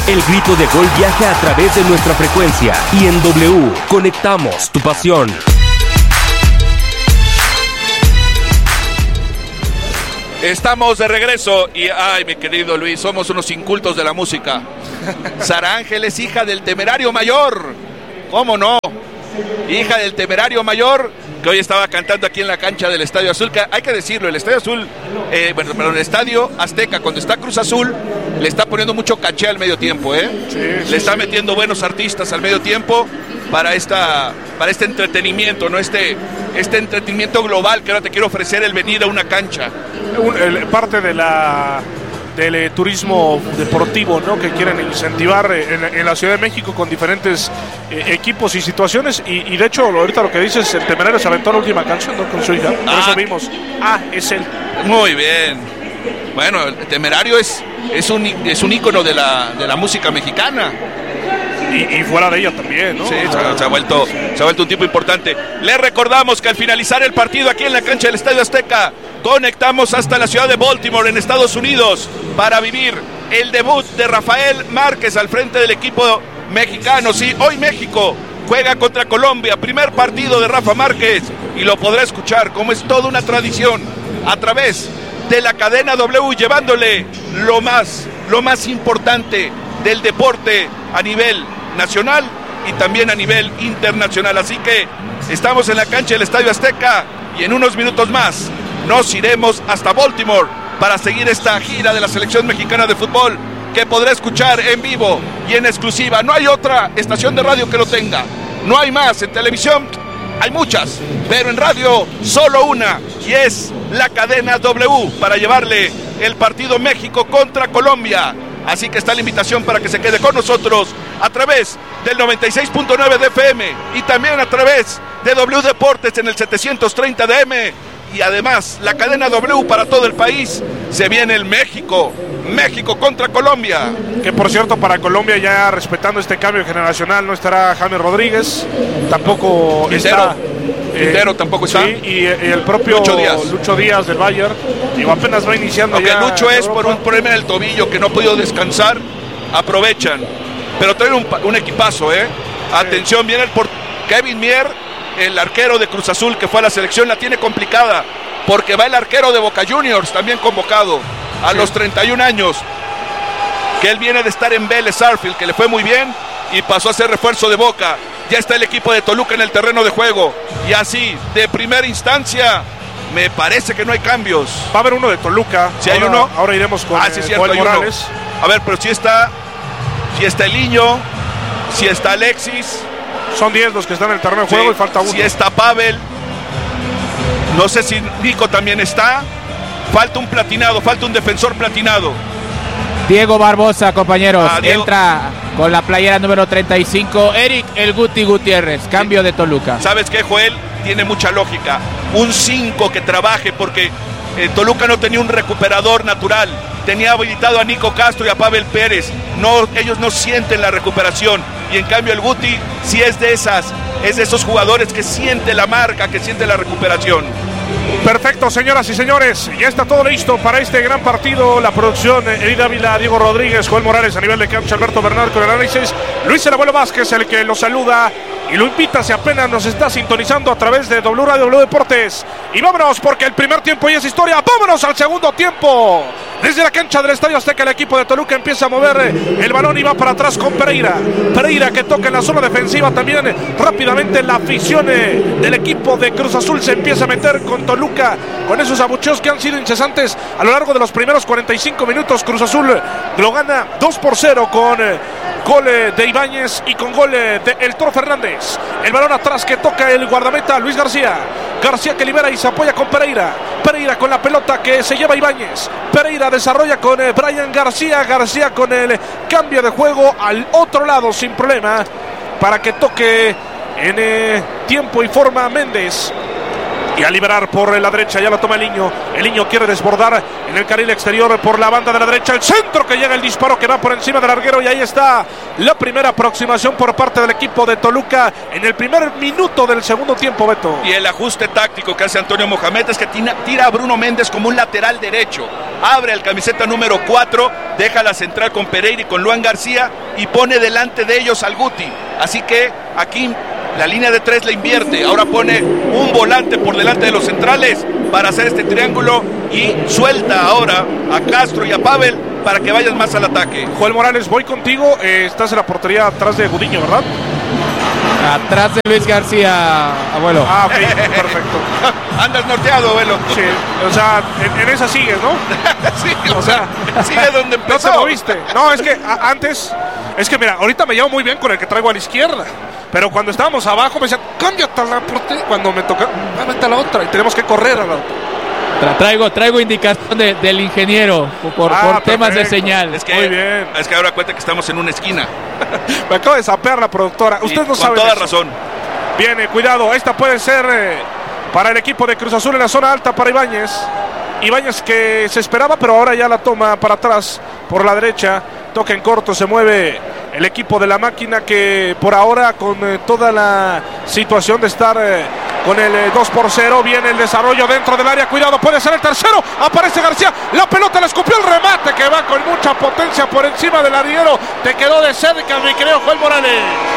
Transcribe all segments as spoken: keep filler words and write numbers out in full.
El grito de gol viaja a través de nuestra frecuencia y en W conectamos tu pasión. Estamos de regreso y, ay, mi querido Luis, somos unos incultos de la música. Sara Ángel es hija del Temerario Mayor. ¿Cómo no? Hija del Temerario Mayor, que hoy estaba cantando aquí en la cancha del Estadio Azul. Que hay que decirlo, el Estadio Azul, eh, bueno, perdón, el Estadio Azteca, cuando está Cruz Azul, le está poniendo mucho caché al medio tiempo, ¿eh? Sí, sí, le está sí. metiendo buenos artistas al medio tiempo para esta, para este entretenimiento, ¿no? Este, este entretenimiento global que ahora te quiero ofrecer, el venir a una cancha. Un, el, parte de la del eh, turismo deportivo, ¿no?, que quieren incentivar en, en la Ciudad de México con diferentes eh, equipos y situaciones, y, y de hecho ahorita lo que dices, el Temerario se aventó la última canción, ¿no?, con su hija, por ah, eso vimos, ah, es él. Muy bien. Bueno, el Temerario es, es, un, es un ícono de la, de la música mexicana. Y, y fuera de ella también, ¿no? Sí, se, se, ha vuelto, se ha vuelto un tipo importante. Le recordamos que al finalizar el partido aquí en la cancha del Estadio Azteca, conectamos hasta la ciudad de Baltimore, en Estados Unidos, para vivir el debut de Rafael Márquez al frente del equipo mexicano. Sí, hoy México juega contra Colombia, primer partido de Rafa Márquez, y lo podrá escuchar, como es toda una tradición, a través de la cadena W, llevándole lo más, lo más importante del deporte a nivel nacional y también a nivel internacional. Así que estamos en la cancha del Estadio Azteca y en unos minutos más nos iremos hasta Baltimore para seguir esta gira de la selección mexicana de fútbol, que podrá escuchar en vivo y en exclusiva. No hay otra estación de radio que lo tenga, no hay más. En televisión hay muchas, pero en radio solo una, y es la cadena W, para llevarle el partido México contra Colombia. Así que está la invitación para que se quede con nosotros a través del noventa y seis punto nueve de F M y también a través de W Deportes en el setecientos treinta de M, y además la cadena W para todo el país. Se viene el México, México contra Colombia. Que por cierto, para Colombia, ya respetando este cambio generacional, no estará James Rodríguez, tampoco Quintero. está Quintero eh, tampoco está. Sí, y, y el propio Lucho Díaz. Lucho Díaz del Bayern, digo, apenas va iniciando. Aunque ya Lucho es por un problema en el tobillo, que no ha podido descansar, aprovechan. Pero traen un, un equipazo, ¿eh? Sí. Atención, viene el por Kevin Mier, el arquero de Cruz Azul que fue a la selección, la tiene complicada, porque va el arquero de Boca Juniors, también convocado, a sí. los treinta y un años, que él viene de estar en Vélez Sarsfield, que le fue muy bien, y pasó a ser refuerzo de Boca. Ya está el equipo de Toluca en el terreno de juego, y así, de primera instancia, me parece que no hay cambios. Va a haber uno de Toluca. Si ahora, hay uno. Ahora iremos con ah, sí, cierto, hay Morales. Uno. A ver, pero si está, si está el Niño, si está Alexis. Son diez los que están en el terreno de juego, sí, y falta uno. Si está Pavel, no sé si Nico también está. Falta un platinado, falta un defensor platinado. Diego Barbosa, compañeros, ah, Diego. Entra con la playera número treinta y cinco, Eric El Guti Gutiérrez, cambio sí. de Toluca. ¿Sabes qué, Joel? Tiene mucha lógica. Un cinco que trabaje, porque eh, Toluca no tenía un recuperador natural. Tenía habilitado a Nico Castro y a Pavel Pérez. No, ellos no sienten la recuperación. Y en cambio el Guti sí es de esas, es de esos jugadores que siente la marca, que siente la recuperación. Perfecto, señoras y señores, ya está todo listo para este gran partido. La producción, Edith Ávila, Diego Rodríguez, Joel Morales a nivel de cancha, Alberto Bernal con el análisis, Luis El Abuelo Vázquez, el que lo saluda y lo invita si apenas nos está sintonizando a través de W Radio W Deportes. Y vámonos, porque el primer tiempo ya es historia. Vámonos al segundo tiempo. Desde la cancha del Estadio Azteca, el equipo de Toluca empieza a mover el balón y va para atrás con Pereira. Pereira que toca en la zona defensiva también. Rápidamente la afición del equipo de Cruz Azul se empieza a meter con Toluca, con esos abucheos que han sido incesantes a lo largo de los primeros cuarenta y cinco minutos. Cruz Azul lo gana dos por cero con gol de Ibáñez y con gol de El Toro Fernández. El balón atrás que toca el guardameta Luis García. García que libera y se apoya con Pereira. Pereira con la pelota que se lleva Ibáñez. Pereira desarrolla con eh, Brian García. García con el cambio de juego al otro lado sin problema para que toque en eh, tiempo y forma Méndez. Y a liberar por la derecha, ya lo toma el Niño. El Niño quiere desbordar en el carril exterior por la banda de la derecha. El centro que llega, el disparo que va por encima del larguero. Y ahí está la primera aproximación por parte del equipo de Toluca en el primer minuto del segundo tiempo, Beto. Y el ajuste táctico que hace Antonio Mohamed es que tira a Bruno Méndez como un lateral derecho. Abre el camiseta número cuatro, deja la central con Pereira y con Luan García y pone delante de ellos al Guti. Así que aquí la línea de tres la invierte. Ahora pone un volante por delante de los centrales para hacer este triángulo y suelta ahora a Castro y a Pavel para que vayan más al ataque. Joel Morales, voy contigo. Eh, estás en la portería atrás de Gudiño, ¿verdad? Atrás de Luis García, abuelo. Ah, ok, perfecto. Andas norteado, abuelo. Sí, o sea, en, en esa sigues, ¿no? Sí, o sea, sigue donde empezó. No te moviste. No, es que a, antes, es que mira, ahorita me llevo muy bien con el que traigo a la izquierda. Pero cuando estábamos abajo me decían, cámbiate a la portería. Cuando me toca, vete a la otra y tenemos que correr a la otra. Tra traigo, traigo indicación de, del ingeniero por, ah, por temas de señal. Es que, muy bien. Es que ahora cuenta que estamos en una esquina. Me acaba de sapear la productora. Usted no sabe. Con toda eso. razón. Viene, cuidado. Esta puede ser eh, para el equipo de Cruz Azul en la zona alta para Ibáñez. Ibáñez que se esperaba, pero ahora ya la toma para atrás por la derecha. Toca en corto, se mueve el equipo de la máquina que por ahora con eh, toda la situación de estar eh, con el eh, dos por cero, viene el desarrollo dentro del área, cuidado, puede ser el tercero, aparece García, la pelota le escupió el remate que va con mucha potencia por encima del larguero, te quedó de cerca mi querido Joel Morales.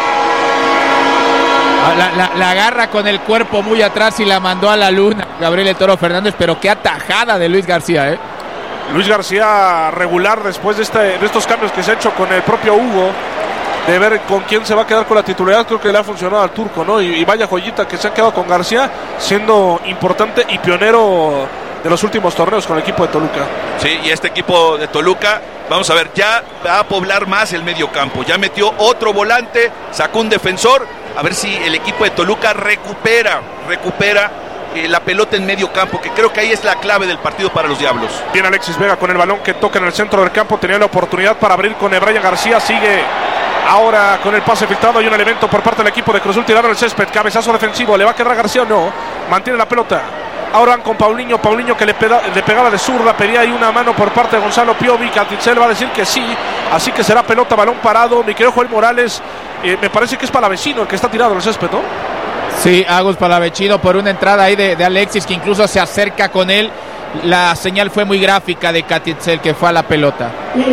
La, la, la agarra con el cuerpo muy atrás y la mandó a la luna Gabriel El Toro Fernández, pero qué atajada de Luis García, ¿eh? Luis García regular después de, este, de estos cambios que se ha hecho con el propio Hugo, de ver con quién se va a quedar con la titularidad. Creo que le ha funcionado al turco, ¿no? Y, y vaya joyita que se ha quedado con García, siendo importante y pionero de los últimos torneos con el equipo de Toluca. Sí, y este equipo de Toluca, vamos a ver, ya va a poblar más el medio campo. Ya metió otro volante, sacó un defensor. A ver si el equipo de Toluca recupera, recupera Eh, la pelota en medio campo, que creo que ahí es la clave del partido para los Diablos. Viene Alexis Vega con el balón que toca en el centro del campo, tenía la oportunidad para abrir con Brian García, sigue ahora con el pase filtrado, hay un elemento por parte del equipo de Cruz Azul, tiraron el césped, cabezazo defensivo, ¿le va a quedar a García o no? Mantiene la pelota, ahora van con Paulinho, Paulinho que le, peda, le pegaba de zurda, pedía ahí una mano por parte de Gonzalo Piovi, Catitzel va a decir que sí, así que será pelota, balón parado, mi querido Joel Morales, eh, me parece que es Palavecino el que está tirado en el césped, ¿no? Sí, Agus Palavecino por una entrada ahí de, de Alexis que incluso se acerca con él. La señal fue muy gráfica de Catitzel que fue a la pelota.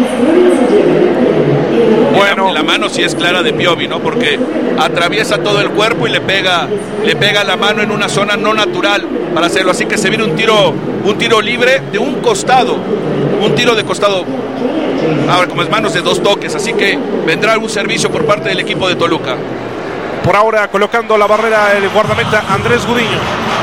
Bueno, la, la mano sí es clara de Piovi, ¿no? Porque atraviesa todo el cuerpo y le pega, le pega la mano en una zona no natural para hacerlo. Así que se viene un tiro, un tiro libre de un costado, un tiro de costado. Ahora como es manos de dos toques, así que vendrá algún servicio por parte del equipo de Toluca. Por ahora colocando la barrera el guardameta Andrés Gudiño.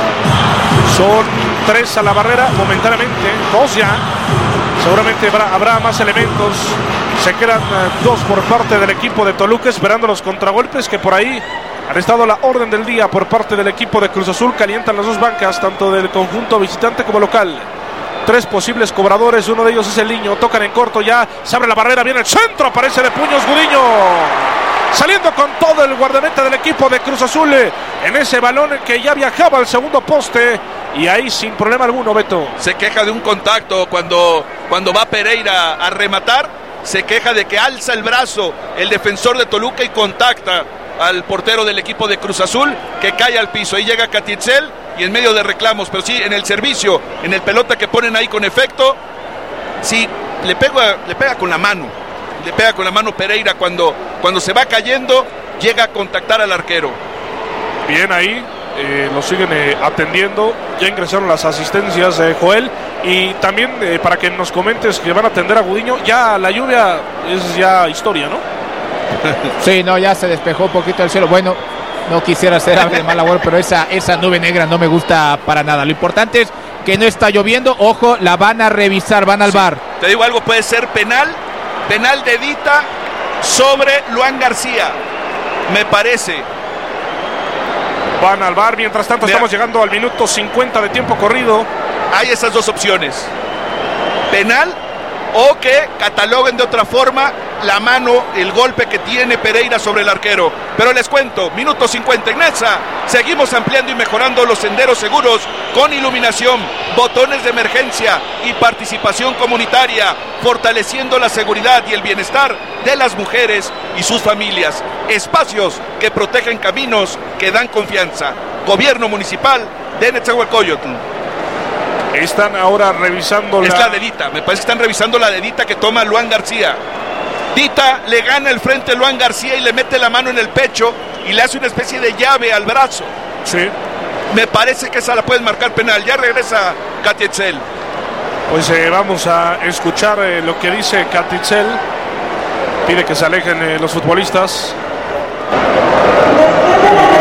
Son tres a la barrera momentáneamente, dos ya. Seguramente habrá, habrá más elementos. Se quedan uh, dos por parte del equipo de Toluca esperando los contragolpes que por ahí han estado la orden del día por parte del equipo de Cruz Azul. Calientan las dos bancas, tanto del conjunto visitante como local. Tres posibles cobradores, uno de ellos es el Niño. Tocan en corto ya, se abre la barrera, viene el centro, aparece de puños Gudiño. Saliendo con todo el guardameta del equipo de Cruz Azul en ese balón que ya viajaba al segundo poste y ahí sin problema alguno, Beto. Se queja de un contacto cuando, cuando va Pereira a rematar, se queja de que alza el brazo el defensor de Toluca y contacta al portero del equipo de Cruz Azul que cae al piso. Ahí llega Catitzel y en medio de reclamos, pero sí en el servicio, en el pelota que ponen ahí con efecto, sí le pega, le pega con la mano. Le pega con la mano Pereira cuando, cuando se va cayendo, llega a contactar al arquero. Bien ahí, eh, lo siguen eh, atendiendo, ya ingresaron las asistencias de eh, Joel, y también eh, para que nos comentes que van a atender a Gudiño, ya la lluvia es ya historia, ¿no? Sí, no, ya se despejó un poquito el cielo, bueno, no quisiera hacer algo de mal labor, pero esa, esa nube negra no me gusta para nada, lo importante es que no está lloviendo, ojo, la van a revisar, van al sí, bar. Te digo algo, puede ser penal, penal de Dita sobre Luan García, me parece. Van al bar, mientras tanto Mira. estamos llegando al minuto cincuenta de tiempo corrido. Hay esas dos opciones, penal o que cataloguen de otra forma la mano, el golpe que tiene Pereira sobre el arquero. Pero les cuento, minuto cincuenta en Nesa, seguimos ampliando y mejorando los senderos seguros con iluminación, botones de emergencia y participación comunitaria, fortaleciendo la seguridad y el bienestar de las mujeres y sus familias. Espacios que protegen caminos, que dan confianza. Gobierno municipal de Netzahualcóyotl. Están ahora revisando la... Es la dedita, me parece que están revisando la dedita que toma Luan García. Dita le gana el frente a Luan García y le mete la mano en el pecho y le hace una especie de llave al brazo. Sí. Me parece que esa la pueden marcar penal. Ya regresa Katitzel. Pues eh, vamos a escuchar eh, lo que dice Katitzel. Pide que se alejen eh, los futbolistas.